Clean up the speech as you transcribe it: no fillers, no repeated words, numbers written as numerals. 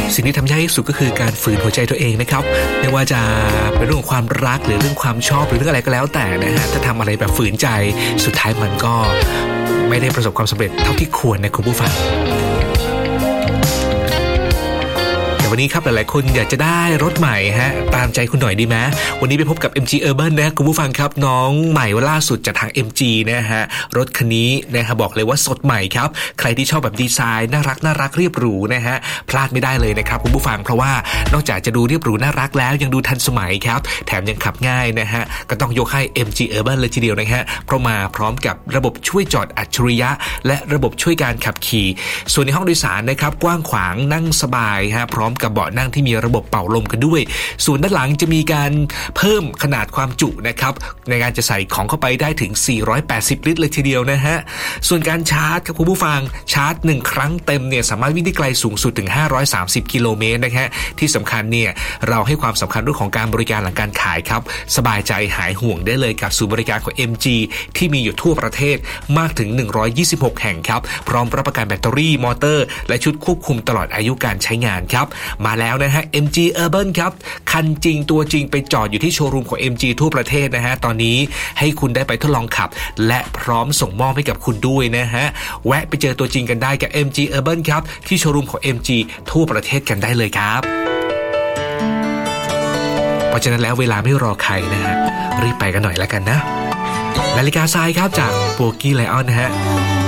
สิ่งที่ทำยากที่สุดก็คือการฝืนหัวใจตัวเองนะครับไม่ว่าจะเป็นเรื่องของความรักหรือเรื่องความชอบหรือเรื่องอะไรก็แล้วแต่นะฮะถ้าทำอะไรแบบฝืนใจสุดท้ายมันก็ไม่ได้ประสบความสำเร็จเท่าที่ควรนะคุณผู้ฟังวันนี้ครับหลายๆคนอยากจะได้รถใหม่ฮะตามใจคุณหน่อยดีไหมวันนี้ไปพบกับ MG Urban นะคุณผู้ฟังครับน้องใหม่ล่าสุดจากทาง MG นะฮะรถคันนี้นะฮะบอกเลยว่าสดใหม่ครับใครที่ชอบแบบดีไซน์น่ารักเรียบหรูนะฮะพลาดไม่ได้เลยนะครับคุณผู้ฟังเพราะว่านอกจากจะดูเรียบหรูน่ารักแล้วยังดูทันสมัยครับแถมยังขับง่ายนะฮะก็ต้องยกให้ MG Urban เลยทีเดียวนะฮะเพราะมาพร้อมกับระบบช่วยจอดอัจฉริยะและระบบช่วยการขับขี่ส่วนในห้องโดยสารนะครับกว้างขวางนั่งสบายฮะพร้อมกับเบาะนั่งที่มีระบบเป่าลมกันด้วยส่วนด้านหลังจะมีการเพิ่มขนาดความจุนะครับในการจะใส่ของเข้าไปได้ถึง480ลิตรเลยทีเดียวนะฮะส่วนการชาร์จครับคุณผู้ฟังชาร์จ1ครั้งเต็มเนี่ยสามารถวิ่งได้ไกลสูงสุดถึง530กิโลเมตรนะฮะที่สำคัญเนี่ยเราให้ความสำคัญเรื่องของการบริการหลังการขายครับสบายใจหายห่วงได้เลยกับศูนย์บริการของ MG ที่มีอยู่ทั่วประเทศมากถึง126แห่งครับพร้อมรับประกันแบตเตอรี่มอเตอร์และชุดควบคุมตลอดอายุการใช้งานครับมาแล้วนะฮะ MG Urban ครับคันจริงตัวจริงไปจอดอยู่ที่โชว์รูมของ MG ทั่วประเทศนะฮะตอนนี้ให้คุณได้ไปทดลองขับและพร้อมส่งมอบให้กับคุณด้วยนะฮะแวะไปเจอตัวจริงกันได้กับ MG Urban ครับที่โชว์รูมของ MG ทั่วประเทศกันได้เลยครับเพราะฉะนั้นแล้วเวลาไม่รอใครนะฮะรีบไปกันหน่อยแล้วกันนะนาฬิกาทรายครับจากโบกี้ไลออนนะฮะ